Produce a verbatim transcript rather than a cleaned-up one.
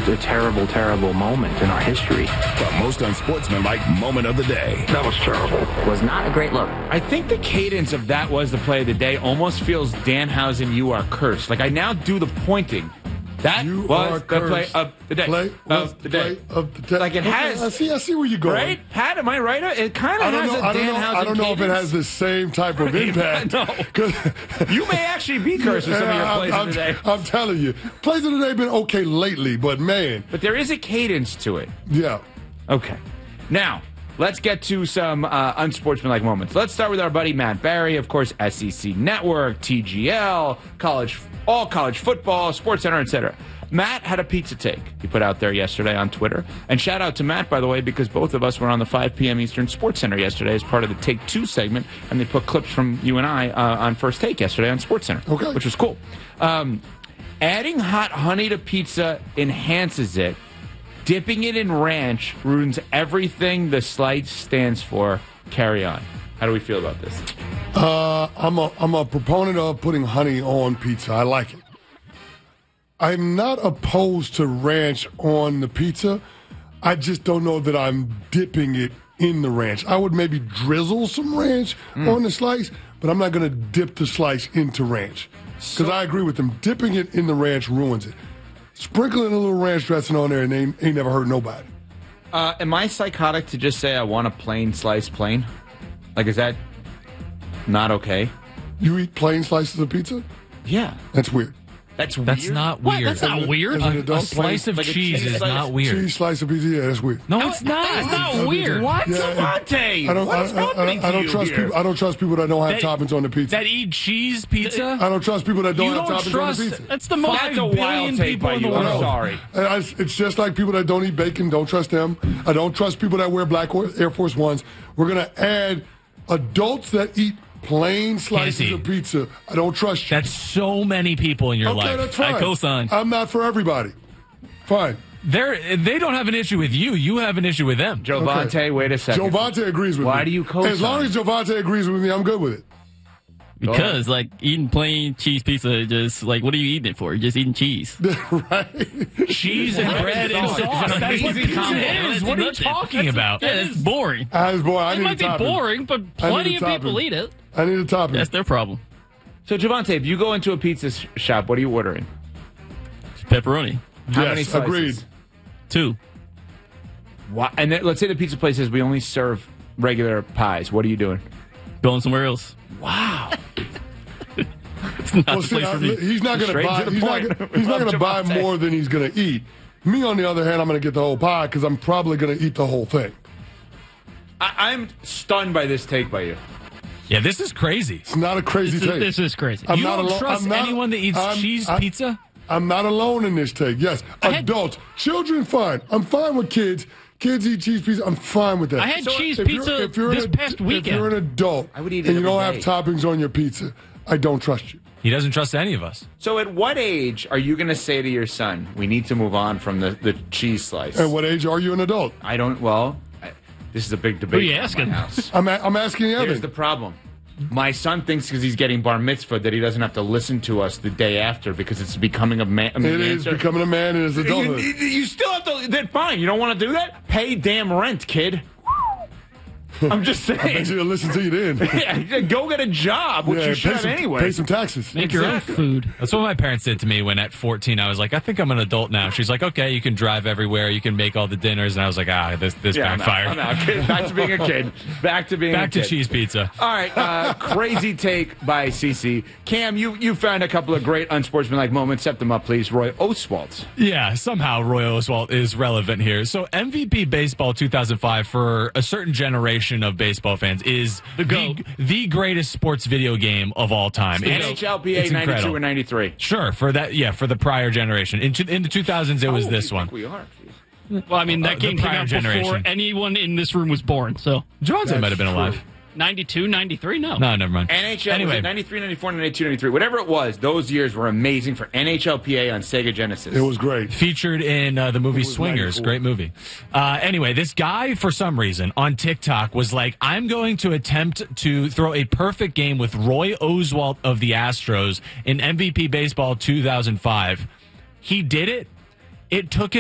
a, a terrible, terrible moment in our history. The most unsportsmanlike moment of the day. That was terrible. Was not a great look. I think the cadence of that was the play of the day almost feels Danhausen, you are cursed. Like I now do the pointing. That you was the play of the day. Play of the day. Of the day. Like it okay, has. I see. I see where you're going. Right, Pat? Am I right? It kind of I don't has know. a I don't know. Danhausen I don't know cadence. if it has the same type of impact. No. You may actually be cursed with some of your plays I'm, of the day. I'm telling you, plays of the day have been okay lately, but man. But there is a cadence to it. Yeah. Okay. Now, let's get to some uh, unsportsmanlike moments. Let's start with our buddy Matt Barry, of course, S E C Network, T G L, college, all college football, Sports Center, et cetera. Matt had a pizza take he put out there yesterday on Twitter. And shout out to Matt, by the way, because both of us were on the five p.m. Eastern Sports Center yesterday as part of the Take Two segment, and they put clips from you and I uh, on First Take yesterday on Sports Center, okay. which was cool. Um, adding hot honey to pizza enhances it. Dipping it in ranch ruins everything the slice stands for. Carry on. How do we feel about this? Uh, I'm a I'm a proponent of putting honey on pizza. I like it. I'm not opposed to ranch on the pizza. I just don't know that I'm dipping it in the ranch. I would maybe drizzle some ranch mm. on the slice, but I'm not going to dip the slice into ranch. Because so, I agree with them. Dipping it in the ranch ruins it. Sprinkling a little ranch dressing on there and ain't, ain't never hurt nobody. Uh, am I psychotic to just say I want a plain slice plain? Like, is that not okay? You eat plain slices of pizza? Yeah. That's weird. That's weird. That's not weird. What? That's not weird. A, a slice of like cheese is not weird. Cheese slice of pizza, yeah, that's weird. No, it's not. It's not weird. What, yeah, Devontae? I don't. What's I, I, happening I, I don't to trust you people. I don't trust people that don't have that, toppings on the pizza. That eat cheese pizza. I don't trust people that don't you have don't toppings trust, on the pizza. That's the most That's a wild take by you. I'm sorry. And I, it's just like people that don't eat bacon. Don't trust them. I don't trust people that wear black Air Force Ones. We're gonna add adults that eat plain slices Casey, of pizza. I don't trust you. That's so many people in your okay, life. That's fine. I co-sign. I'm not for everybody. Fine. They're, they don't have an issue with you. You have an issue with them. Jovante, okay. Wait a second. Jovante agrees with Why me. Why do you co-sign? As long as Jovante agrees with me, I'm good with it. Because, like, eating plain cheese pizza, just, like, what are you eating it for? You're just eating cheese. Right? Cheese and bread and sauce. That's what pizza is. What are you talking about? Yeah, it's boring. I was boring. I it need might be topping. boring, but plenty of people eat it. I need a topping. That's their problem. So, Jovante, if you go into a pizza shop, what are you ordering? Pepperoni. How yes, many slices? Agreed. Two. Why? And then, let's say the pizza place says we only serve regular pies. What are you doing? Going somewhere else. Wow. It's not well, the see, place I, for me. he's not going to buy. to He's not, gonna- he's not going to buy more than he's going to eat. Me, on the other hand, I'm going to get the whole pie because I'm probably going to eat the whole thing. I, I'm stunned by this take by you. Yeah, this is crazy. It's not a crazy This is, take. this is crazy. I'm you not don't alone. trust I'm not, anyone that eats I'm, cheese I, pizza? I'm not alone in this take. Yes, I had- adults, children, fine. I'm fine with kids. Kids eat cheese pizza. I'm fine with that. I had So cheese if pizza you're, if you're this an, past weekend. If you're an adult I would eat it and you every don't day. have toppings on your pizza, I don't trust you. He doesn't trust any of us. So, at what age are you going to say to your son, we need to move on from the, the cheese slice? At what age are you an adult? I don't, well, I, this is a big debate. Who are you in asking? my house. I'm, a, I'm asking Evan. Here's the problem. My son thinks because he's getting bar mitzvah that he doesn't have to listen to us the day after because it's becoming a man. It is becoming a man in his You, adulthood. you still have to. Then fine. You don't want to do that? Pay damn rent, kid. I'm just saying. I bet you'll listen to you then. Yeah, go get a job, which Yeah, you pay should some, anyway. Pay some taxes. Make your own Exactly. food. That's what my parents did to me when at fourteen I was like, I think I'm an adult now. She's like, okay, you can drive everywhere. You can make all the dinners. And I was like, ah, this, this Yeah, I'm out, backfired. I'm out. Kid, back to being a kid. Back to being Back a to kid. cheese pizza. All right, uh, crazy take by Cece. Cam, you, you found a couple of great unsportsmanlike moments. Set them up, please. Roy Oswalt. Yeah, somehow Roy Oswalt is relevant here. So M V P Baseball two thousand five for a certain generation of baseball fans is The the, GOAT. the greatest sports video game of all time. N It's- H L P A it's ninety-two incredible. or ninety-three. Sure, for that, yeah, for the prior generation. In, in the two thousands, it was Oh, this we one. think we are. Jeez. Well, I mean, that Uh, game the came prior out generation. before anyone in this room was born, so. Johnson might have been alive. ninety-two, ninety-three? No. No, never mind. N H L, anyway, was it ninety-three, ninety-four, ninety-two, ninety-three? Whatever it was, those years were amazing for N H L P A on Sega Genesis. It was great. featured in uh, the movie was Swingers. ninety-four. Great movie. Uh, anyway, this guy, for some reason, on TikTok was like, I'm going to attempt to throw a perfect game with Roy Oswalt of the Astros in M V P Baseball two thousand five. He did it. It took